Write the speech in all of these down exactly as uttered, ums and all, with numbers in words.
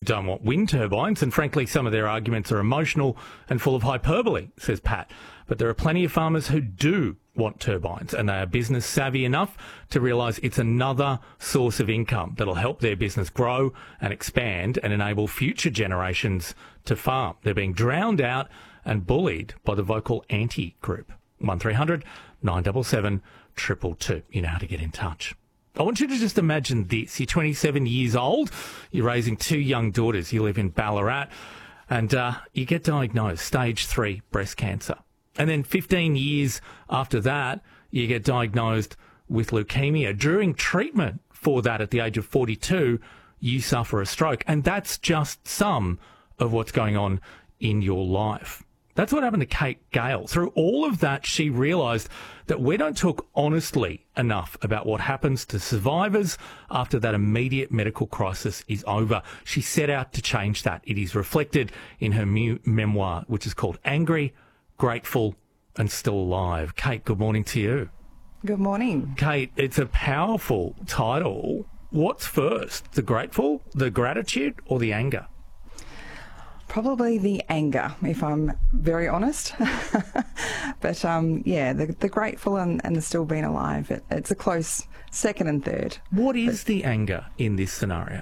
don't want wind turbines, and frankly, some of their arguments are emotional and full of hyperbole, says Pat. But there are plenty of farmers who do want turbines, and they are business savvy enough to realise it's another source of income that'll help their business grow and expand and enable future generations to farm. They're being drowned out and bullied by the vocal anti-group. one three hundred nine seven seven two two two. You know how to get in touch. I want you to just imagine this. You're twenty-seven years old. You're raising two young daughters. You live in Ballarat. And uh, you get diagnosed stage three breast cancer. And then fifteen years after that, you get diagnosed with leukemia. During treatment for that at the age of forty-two, you suffer a stroke. And that's just some of what's going on in your life. That's what happened to Kate Gale. Through all of that, she realised that we don't talk honestly enough about what happens to survivors after that immediate medical crisis is over. She set out to change that. It is reflected in her mu- memoir, which is called Angry, Grateful and Still Alive. Kate, good morning to you. Good morning. Kate, it's a powerful title. What's first, the grateful, the gratitude or the anger? Probably the anger, if I'm very honest. But um, yeah, the, the grateful and, and the still being alive, it, it's a close second and third. What is but, the anger in this scenario?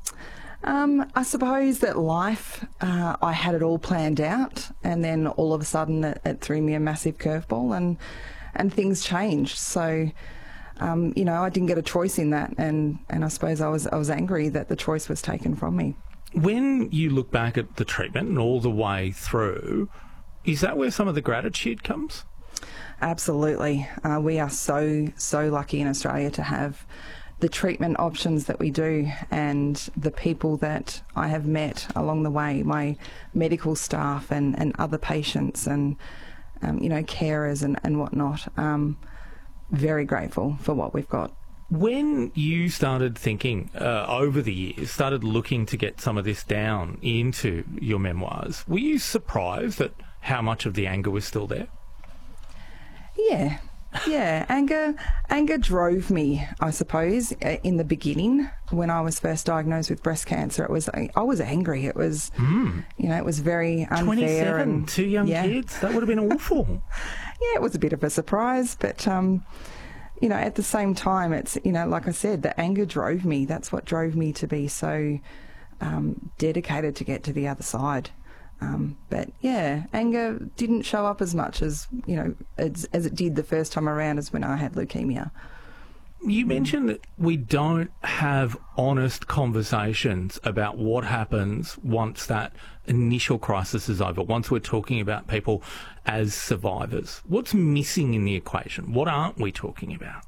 Um, I suppose that life, uh, I had it all planned out, and then all of a sudden it, it threw me a massive curveball, and and things changed. So, um, you know, I didn't get a choice in that, and, and I suppose I was I was angry that the choice was taken from me. When you look back at the treatment and all the way through, is that where some of the gratitude comes? Absolutely. Uh, we are so, so lucky in Australia to have the treatment options that we do, and the people that I have met along the way, my medical staff and, and other patients and, um, you know, carers and, and whatnot. Um, very grateful for what we've got. When you started thinking uh, over the years, started looking to get some of this down into your memoirs, were you surprised at how much of the anger was still there? Yeah. Yeah, anger anger drove me, I suppose, in the beginning when I was first diagnosed with breast cancer. It was I was angry. It was, mm. you know, it was very unfair. twenty-seven, and two young yeah. kids. That would have been awful. Yeah, it was a bit of a surprise, but um, you know, at the same time, it's, you know, like I said, the anger drove me. That's what drove me to be so um, dedicated to get to the other side. Um, but yeah, anger didn't show up as much as, you know, as, as it did the first time around as when I had leukemia. You mentioned that we don't have honest conversations about what happens once that initial crisis is over, once we're talking about people as survivors. What's missing in the equation? What aren't we talking about?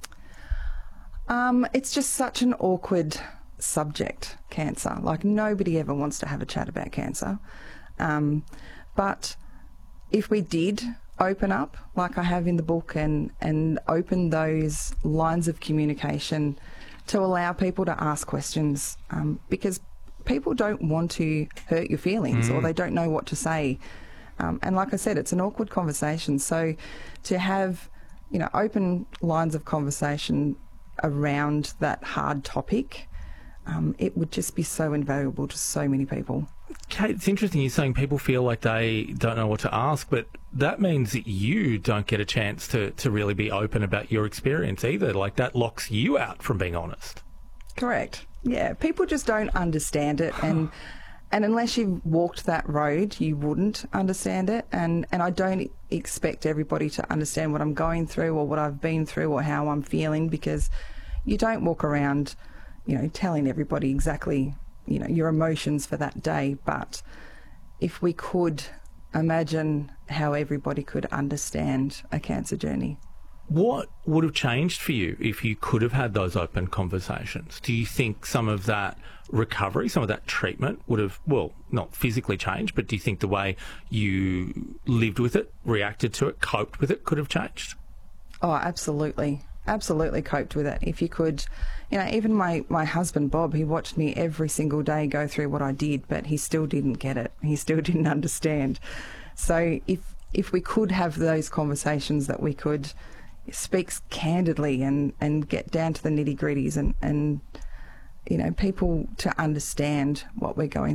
Um, it's just such an awkward subject, cancer. Like, nobody ever wants to have a chat about cancer. Um, but if we did open up, like I have in the book, and, and open those lines of communication to allow people to ask questions, um, because people don't want to hurt your feelings mm. or they don't know what to say. Um, and like I said, it's an awkward conversation. So to have, you know, open lines of conversation around that hard topic, um, it would just be so invaluable to so many people. Kate, it's interesting you're saying people feel like they don't know what to ask, but that means that you don't get a chance to, to really be open about your experience either. Like, that locks you out from being honest. Correct. Yeah, people just don't understand it, and and unless you've walked that road, you wouldn't understand it. And, and I don't expect everybody to understand what I'm going through or what I've been through or how I'm feeling, because you don't walk around, you know, telling everybody exactly, you know, your emotions for that day. But if we could imagine how everybody could understand a cancer journey. What would have changed for you if you could have had those open conversations? Do you think some of that recovery, some of that treatment would have, well, not physically changed, but do you think the way you lived with it, reacted to it, coped with it could have changed? Oh, absolutely. Absolutely coped with it. If you could, you know, even my, my husband, Bob, he watched me every single day go through what I did, but he still didn't get it. He still didn't understand. So if if we could have those conversations, that we could speak candidly and, and get down to the nitty-gritties and, and, you know, people to understand what we're going